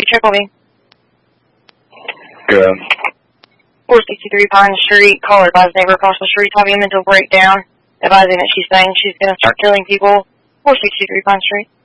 check on me. Good. 463 Pine Street. Caller advised neighbor across the street having a mental breakdown, advising that she's saying she's going to start killing people. 463 Pine Street.